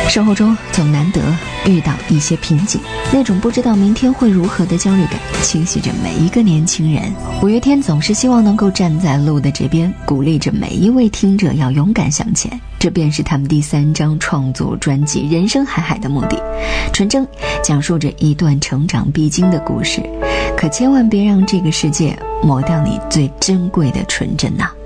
生活中总难得遇到一些瓶颈，那种不知道明天会如何的焦虑感侵袭着每一个年轻人。五月天总是希望能够站在路的这边，鼓励着每一位听者要勇敢向前，这便是他们第3张创作专辑《人生海海》的目的。纯真讲述着一段成长必经的故事，可千万别让这个世界磨掉你最珍贵的纯真呐。